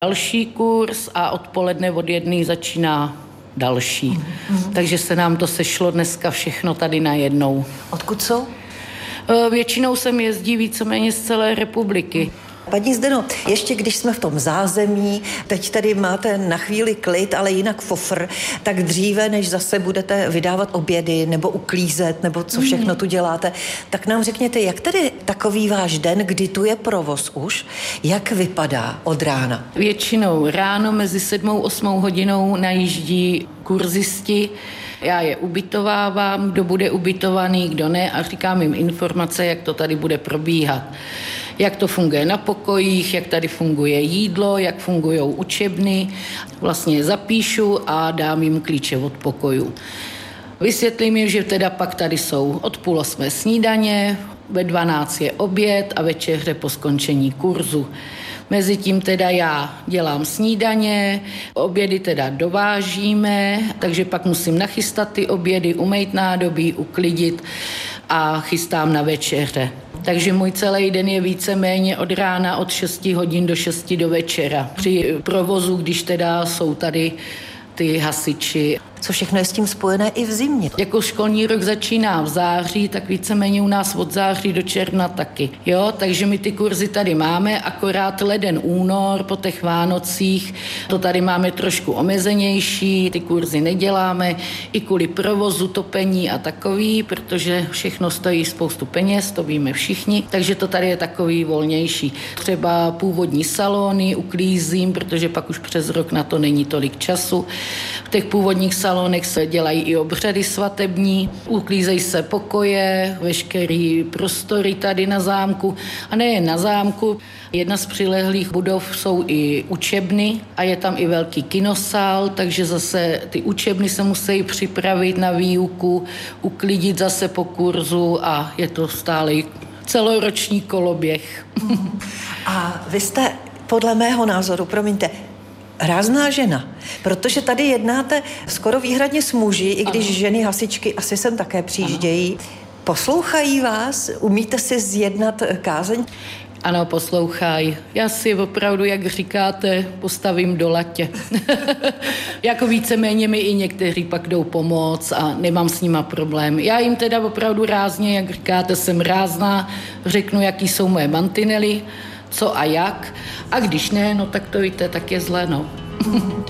další kurz a odpoledne od 1 začíná další. Takže se nám to sešlo dneska všechno tady najednou. Odkud jsou? Většinou sem jezdí víceméně z celé republiky. Paní Zdeno, ještě když jsme v tom zázemí, teď tady máte na chvíli klid, ale jinak fofr, tak dříve, než zase budete vydávat obědy nebo uklízet, nebo co všechno tu děláte, tak nám řekněte, jak tedy takový váš den, kdy tu je provoz už, jak vypadá od rána? Většinou ráno mezi 7 a 8 hodinou najíždí kurzisti. Já je ubytovávám, kdo bude ubytovaný, kdo ne a říkám jim informace, jak to tady bude probíhat. Jak to funguje na pokojích, jak tady funguje jídlo, jak fungují učebny. Vlastně je zapíšu a dám jim klíče od pokojů. Vysvětlím jim, že teda pak tady jsou od 7:30 snídaně, ve 12 je oběd a večeře po skončení kurzu. Mezitím teda já dělám snídaně, obědy teda dovážíme, takže pak musím nachystat ty obědy, umýt nádobí, uklidit a chystám na večeře. Takže můj celý den je víceméně od rána od 6 hodin do 6 do večera. Při provozu, když teda jsou tady ty hasiči. Co všechno je s tím spojené i v zimě? Jako školní rok začíná v září, tak víceméně u nás od září do června taky. Jo, takže my ty kurzy tady máme, akorát leden, únor, po těch Vánocích, to tady máme trošku omezenější, ty kurzy neděláme, i kvůli provozu, topení a takový, protože všechno stojí spoustu peněz, to víme všichni, takže to tady je takový volnější. Třeba původní salony uklízím, protože pak už přes rok na to není tolik času. V těch původních salonech se dělají i obřady svatební, uklízejí se pokoje, veškerý prostory tady na zámku a nejen na zámku. Jedna z přilehlých budov jsou i učebny a je tam i velký kinosál, takže zase ty učebny se musí připravit na výuku, uklidit zase po kurzu a je to stále celoroční koloběh. A vy jste podle mého názoru, promiňte, rázná žena, protože tady jednáte skoro výhradně s muži, i když ženy hasičky asi sem také přijíždějí. Poslouchají vás? Umíte si zjednat kázeň? Ano, poslouchají. Já si opravdu, jak říkáte, postavím do latě. Jako víceméně mi i někteří pak jdou pomoct a nemám s nima problém. Já jim teda opravdu rázně, jak říkáte, jsem rázná, řeknu, jaký jsou moje mantinely, co a jak. A když ne, no tak to víte, tak je zlé, no.